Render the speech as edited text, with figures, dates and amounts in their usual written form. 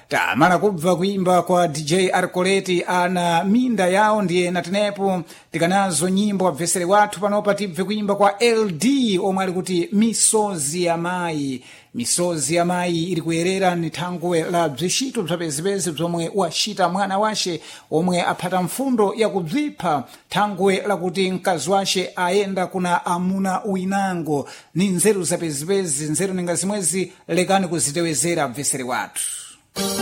tamala kubva kuimba kwa DJ Arcoleti ana minda yawo ndiye natenepo tikanazo nyimbo wabvesere wathu panopa tibve kuimba kwa LD omwe ali kuti misozi ya mayi. Misozi ya mayi ili kuyerera ni thangwe la bzishito bzapezipezi bzomwe washita mwana washe omwe aphata mfundo ya kubzipha thangwe lakuti mkazi washe ayenda kuna amuna uinango ni nzeru zapezipezi nzeru ninga zimwezi lekani kuzitewezera bvesere wathu.